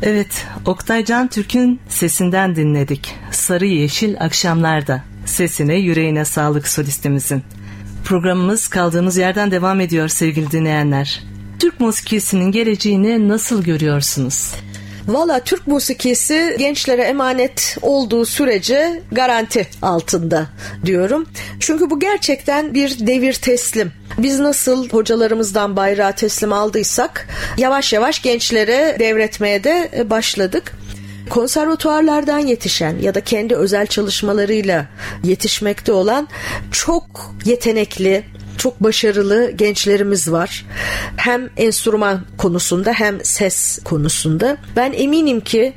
Evet, Oktay Can Türk'ün sesinden dinledik. Sarı Yeşil Akşamlarda. Sesine, yüreğine sağlık solistimizin. Programımız kaldığımız yerden devam ediyor sevgili dinleyenler. Türk musikisinin geleceğini nasıl görüyorsunuz? Valla Türk musikisi gençlere emanet olduğu sürece garanti altında diyorum. Çünkü bu gerçekten bir devir teslim. Biz nasıl hocalarımızdan bayrağı teslim aldıysak yavaş yavaş gençlere devretmeye de başladık. Konservatuarlardan yetişen ya da kendi özel çalışmalarıyla yetişmekte olan çok yetenekli, çok başarılı gençlerimiz var. Hem enstrüman konusunda hem ses konusunda. Ben eminim ki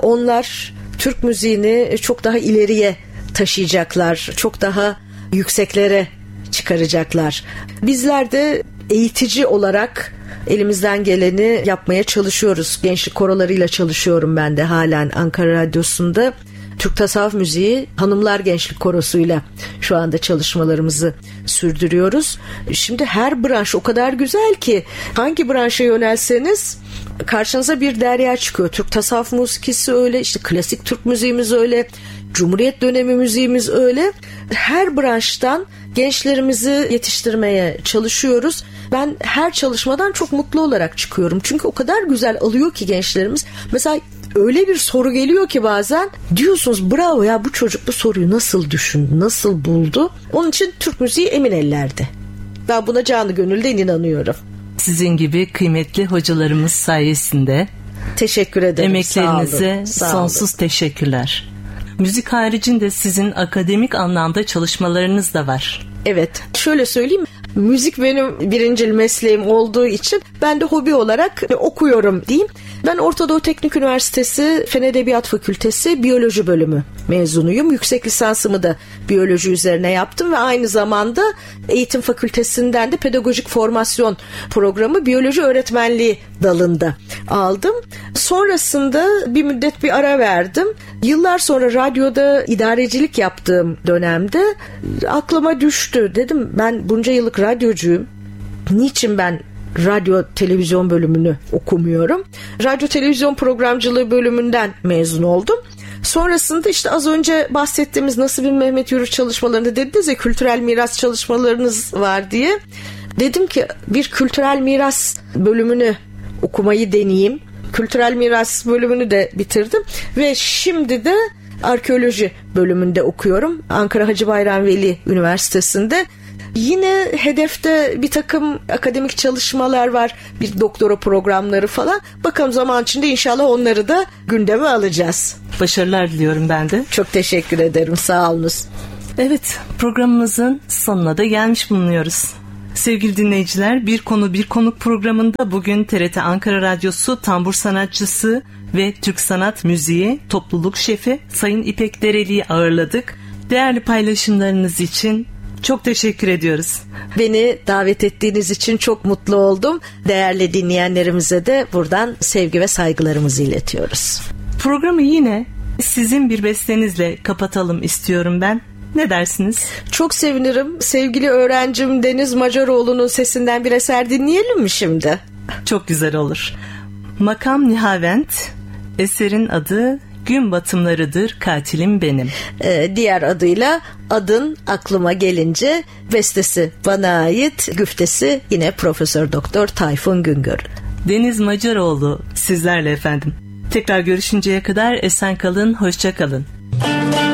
onlar Türk müziğini çok daha ileriye taşıyacaklar. Çok daha yükseklere çıkaracaklar. Bizler de eğitici olarak elimizden geleni yapmaya çalışıyoruz. Gençlik korolarıyla çalışıyorum ben de halen Ankara Radyosu'nda. Türk Tasavvuf Müziği Hanımlar Gençlik Korosu'yla şu anda çalışmalarımızı sürdürüyoruz. Şimdi her branş o kadar güzel ki hangi branşa yönelseniz karşınıza bir derya çıkıyor. Türk Tasavvuf Müziği öyle, işte klasik Türk müziğimiz öyle, Cumhuriyet dönemi müziğimiz öyle. Her branştan gençlerimizi yetiştirmeye çalışıyoruz. Ben her çalışmadan çok mutlu olarak çıkıyorum. Çünkü o kadar güzel alıyor ki gençlerimiz. Mesela öyle bir soru geliyor ki bazen diyorsunuz bravo ya, bu çocuk bu soruyu nasıl düşündü, nasıl buldu? Onun için Türk müziği emin ellerde. Ben buna canı gönülden inanıyorum. Sizin gibi kıymetli hocalarımız sayesinde. Teşekkür ederim. Emeklerinize sonsuz teşekkürler. Müzik haricinde sizin akademik anlamda çalışmalarınız da var. Evet. Şöyle söyleyeyim. Müzik benim birincil mesleğim olduğu için ben de hobi olarak okuyorum diyeyim. Ben Orta Doğu Teknik Üniversitesi Fen Edebiyat Fakültesi Biyoloji bölümü mezunuyum. Yüksek lisansımı da biyoloji üzerine yaptım ve aynı zamanda eğitim fakültesinden de pedagojik formasyon programı biyoloji öğretmenliği dalında aldım. Sonrasında bir müddet bir ara verdim. Yıllar sonra radyoda idarecilik yaptığım dönemde aklıma düştü. Dedim ben bunca yıllık radyocuyum. Niçin ben radyo televizyon bölümünü okumuyorum? Radyo televizyon programcılığı bölümünden mezun oldum. Sonrasında işte az önce bahsettiğimiz Nasibin Mehmet Yürür çalışmalarında dediniz ya, kültürel miras çalışmalarınız var diye. Dedim ki bir kültürel miras bölümünü okumayı deneyeyim. Kültürel miras bölümünü de bitirdim ve şimdi de arkeoloji bölümünde okuyorum. Ankara Hacı Bayram Veli Üniversitesi'nde. Yine hedefte bir takım akademik çalışmalar var. Bir doktora programları falan. Bakalım zaman içinde inşallah onları da gündeme alacağız. Başarılar diliyorum ben de. Çok teşekkür ederim. Sağ olunuz. Evet, programımızın sonuna da gelmiş bulunuyoruz. Sevgili dinleyiciler, Bir Konu Bir Konuk programında bugün TRT Ankara Radyosu tambur sanatçısı ve Türk Sanat Müziği topluluk şefi Sayın İpek Dereli'yi ağırladık. Değerli paylaşımlarınız için çok teşekkür ediyoruz. Beni davet ettiğiniz için çok mutlu oldum. Değerli dinleyenlerimize de buradan sevgi ve saygılarımızı iletiyoruz. Programı yine sizin bir bestenizle kapatalım istiyorum ben. Ne dersiniz? Çok sevinirim. Sevgili öğrencim Deniz Macaroğlu'nun sesinden bir eser dinleyelim mi şimdi? Çok güzel olur. Makam Nihavent, eserin adı Gün Batımlarıdır Katilim Benim. Diğer adıyla Adın Aklıma Gelince, bestesi bana ait, güftesi yine Profesör Doktor Tayfun Güngör. Deniz Macaroğlu sizlerle efendim. Tekrar görüşünceye kadar esen kalın, hoşça kalın.